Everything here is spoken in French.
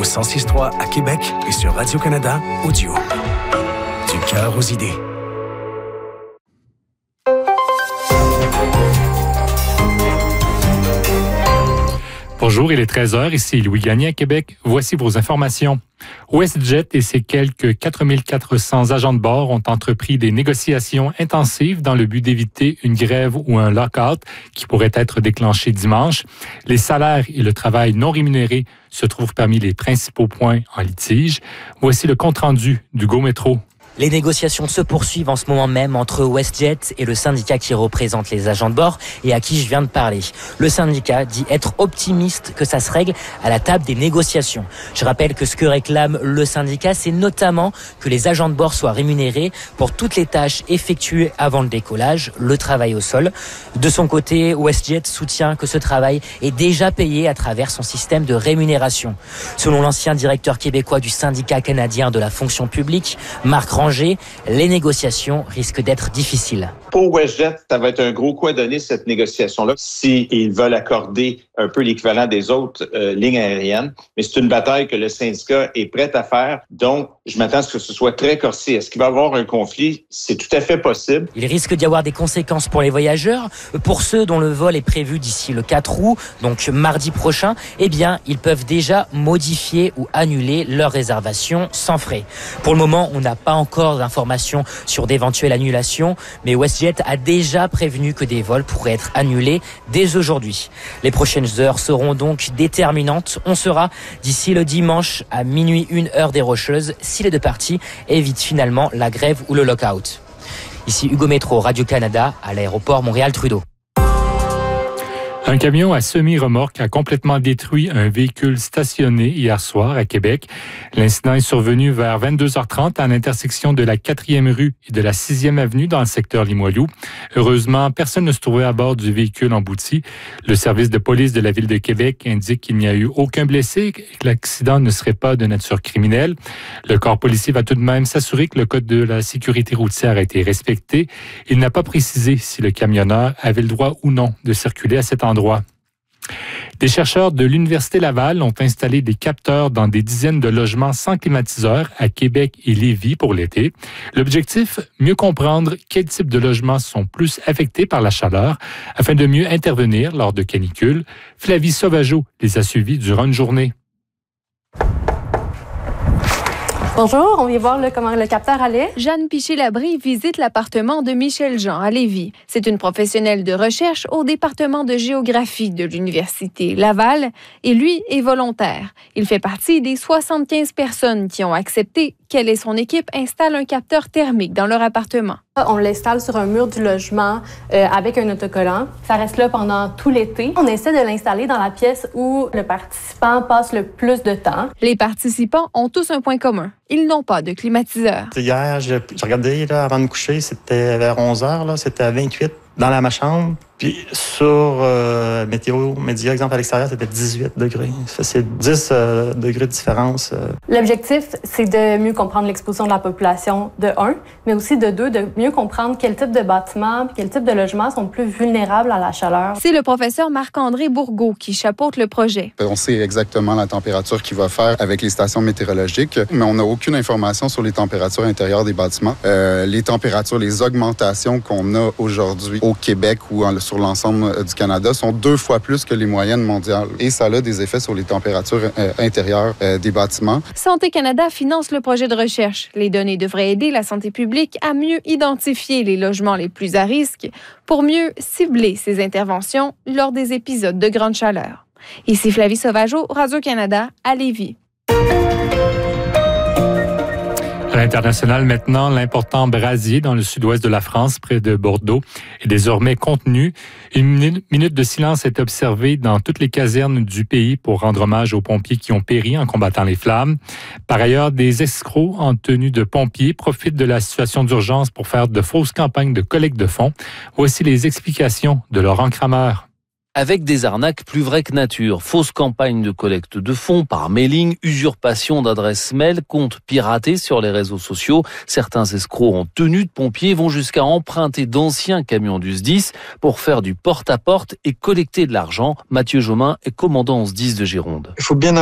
au 106.3 à Québec et sur Radio-Canada Audio. Du cœur aux idées. Bonjour, il est 13h, ici Louis Gagné à Québec. Voici vos informations. WestJet et ses quelques 4400 agents de bord ont entrepris des négociations intensives dans le but d'éviter une grève ou un lock-out qui pourrait être déclenché dimanche. Les salaires et le travail non rémunéré se trouvent parmi les principaux points en litige. Voici le compte-rendu du GO-Métro. Les négociations se poursuivent en ce moment même entre WestJet et le syndicat qui représente les agents de bord et à qui je viens de parler. Le syndicat dit être optimiste que ça se règle à la table des négociations. Je rappelle que ce que réclame le syndicat, c'est notamment que les agents de bord soient rémunérés pour toutes les tâches effectuées avant le décollage, le travail au sol. De son côté, WestJet soutient que ce travail est déjà payé à travers son système de rémunération. Selon l'ancien directeur québécois du syndicat canadien de la fonction publique, Marc Ranger, les négociations risquent d'être difficiles. Pour WestJet, ça va être un gros coup à donner cette négociation-là s'ils veulent accorder un peu l'équivalent des autres lignes aériennes. Mais c'est une bataille que le syndicat est prêt à faire. Donc, je m'attends à ce que ce soit très corsé. Est-ce qu'il va y avoir un conflit? C'est tout à fait possible. Il risque d'y avoir des conséquences pour les voyageurs. Pour ceux dont le vol est prévu d'ici le 4 août, donc mardi prochain, eh bien, ils peuvent déjà modifier ou annuler leur réservation sans frais. Pour le moment, on n'a pas encore d'informations sur d'éventuelles annulations, mais WestJet a déjà prévenu que des vols pourraient être annulés dès aujourd'hui. Les prochaines heures seront donc déterminantes. On sera d'ici le dimanche à minuit 1 heure des Rocheuses si les deux parties évitent finalement la grève ou le lock-out. Ici Hugo Métro, Radio-Canada, à l'aéroport Montréal-Trudeau. Un camion à semi-remorque a complètement détruit un véhicule stationné hier soir à Québec. L'incident est survenu vers 22h30 à l'intersection de la 4e rue et de la 6e avenue dans le secteur Limoilou. Heureusement, personne ne se trouvait à bord du véhicule embouti. Le service de police de la Ville de Québec indique qu'il n'y a eu aucun blessé et que l'accident ne serait pas de nature criminelle. Le corps policier va tout de même s'assurer que le code de la sécurité routière a été respecté. Il n'a pas précisé si le camionneur avait le droit ou non de circuler à cet endroit. Des chercheurs de l'Université Laval ont installé des capteurs dans des dizaines de logements sans climatiseur à Québec et Lévis pour l'été. L'objectif, mieux comprendre quels types de logements sont plus affectés par la chaleur afin de mieux intervenir lors de canicules. Flavie Sauvageau les a suivis durant une journée. Bonjour, on vient voir comment le capteur allait. Jeanne Piché-Labrie visite l'appartement de Michel Jean à Lévis. C'est une professionnelle de recherche au département de géographie de l'Université Laval et lui est volontaire. Il fait partie des 75 personnes qui ont accepté qu'elle et son équipe installent un capteur thermique dans leur appartement. On l'installe sur un mur du logement avec un autocollant. Ça reste là pendant tout l'été. On essaie de l'installer dans la pièce où le participant passe le plus de temps. Les participants ont tous un point commun. Ils n'ont pas de climatiseur. Hier, j'ai regardé avant de me coucher, c'était vers 11h, c'était à 28 dans ma chambre. Puis sur Météo Média, exemple, à l'extérieur, c'était 18 degrés. C'est 10 degrés de différence. L'objectif, c'est de mieux comprendre l'exposition de la population, de 1, mais aussi de 2, de mieux comprendre quel type de bâtiments, quel type de logements sont plus vulnérables à la chaleur. C'est le professeur Marc-André Bourgault qui chapeaute le projet. On sait exactement la température qu'il va faire avec les stations météorologiques, mais on n'a aucune information sur les températures intérieures des bâtiments. Les températures, les augmentations qu'on a aujourd'hui au Québec ou sur l'ensemble du Canada sont 2 fois plus que les moyennes mondiales. Et ça a des effets sur les températures intérieures des bâtiments. Santé Canada finance le projet de recherche. Les données devraient aider la santé publique à mieux identifier les logements les plus à risque pour mieux cibler ces interventions lors des épisodes de grande chaleur. Ici Flavie Sauvageau, Radio-Canada, à Lévis. À l'international, maintenant, l'important brasier dans le sud-ouest de la France, près de Bordeaux, est désormais contenu. Une minute de silence est observée dans toutes les casernes du pays pour rendre hommage aux pompiers qui ont péri en combattant les flammes. Par ailleurs, des escrocs en tenue de pompiers profitent de la situation d'urgence pour faire de fausses campagnes de collecte de fonds. Voici les explications de Laurent Kramer. Avec des arnaques plus vraies que nature, fausses campagnes de collecte de fonds par mailing, usurpation d'adresses mail, comptes piratés sur les réseaux sociaux. Certains escrocs en tenue de pompiers vont jusqu'à emprunter d'anciens camions du SDIS pour faire du porte-à-porte et collecter de l'argent. Mathieu Jomain est commandant au SDIS de Gironde. Il faut bien